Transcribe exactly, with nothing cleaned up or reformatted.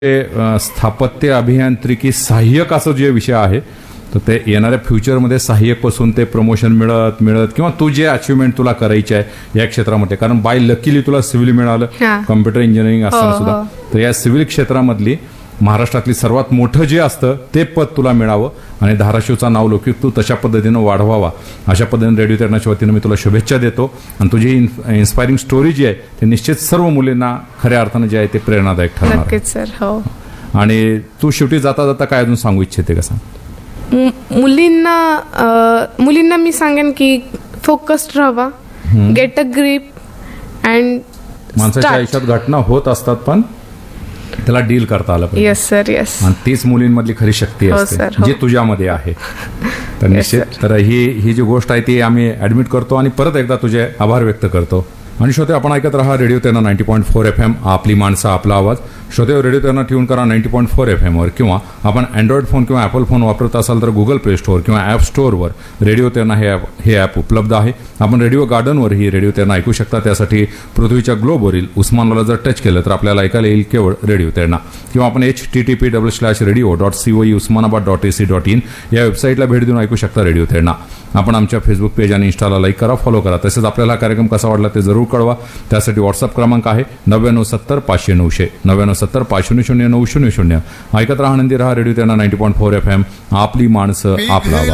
अ, स्थापत्य अभियांत्रिकी सहाय्यक असं जे विषय आहे तर ते येणाऱ्या फ्युचरमध्ये सहाय्यक पासून ते प्रमोशन मिळत मिळत किंवा तू जे अचिव्हमेंट तुला करायची आहे या क्षेत्रामध्ये, कारण बाय लकीली तुला सिव्हिल मिळालं, कम्प्युटर इंजिनिअरिंग असताना सुद्धा, तर या सिव्हिल क्षेत्रामधली महाराष्ट्रातली सर्वात मोठं जे असतं ते पद तुला मिळावं आणि धाराशिवचा नाव लौकिक तू तशा पद्धतीनं वाढवावा, अशा पद्धतीने रेडिओ तेरणाच्या वतीनं मी तुला शुभेच्छा देतो. आणि तुझी इन्स्पायरिंग स्टोरी जी आहे ते निश्चित सर्व मुलींना खऱ्या अर्थानं जे आहे ते प्रेरणादायक ठरणार आहे. नक्कीच सर. हो. आणि तू शेवटी जाता जाता काय अजून सांगू इच्छिते का सांग? मुलींना अ, मुलींना मी सांगेन की फोकस्ड राहावा, गेट अ ग्रीप अँड माणसाच्या आयुष्यात घटना होत असतात पण त्याला डील करता आलं पाहिजे. Yes sir. येस. आणि तीच मुलींमधली खरी शक्ती हो असते सर, हो. जी तुझ्यामध्ये आहे. तर निश्चित तर ही ही जी गोष्ट आहे ती आम्ही ऍडमिट करतो आणि परत एकदा तुझे आभार व्यक्त करतो. आणि श्रोते, आपण ऐकत राहा radio Terna ninety point four F M, आपली माणसं आपला आवाज. श्रोते, रेडिओ तेरणा ट्यून करा नाईन्टी पॉईंट फोर एफ एमवर, किंवा आपण अँड्रॉइड फोन किंवा ॲपल फोन वापरत असाल तर गुगल प्ले स्टोअर किंवा ॲप स्टोअरवर रेडिओ तेरणा हे ॲप हे ॲप उपलब्ध आहे. आपण रेडिओ गार्डनवरही रेडिओ तेरणा ऐकू शकता. त्यासाठी पृथ्वीच्या ग्लोबवरील उस्मानवाला जर टच केलं तर आपल्याला ऐकायला येईल केवळ रेडिओ तेरणा. किंवा आपण H T T P double slash radio dot COE Osmanabad dot AC dot in या वेबसाईटला भेट देऊन ऐकू शकता रेडिओ तेरणा. आपण आमच्या फेसबुक पेज आणि इन्स्टाला लाईक करा, फॉलो करा. तसेच आपल्याला हा कार्यक्रम कसा वाटला ते जरूर कळवा. त्यासाठी व्हॉट्सअप क्रमांक आहे नव्याण्णव सत्तर पाचशे नऊशे नव्याण्णव सत्तर पाच शून्य शून्य नऊ शून्य शून्य. ऐकत राहा, आनंदी राहा. Radio Terna ninety point four F M, आपली माणसं आपला आवाज.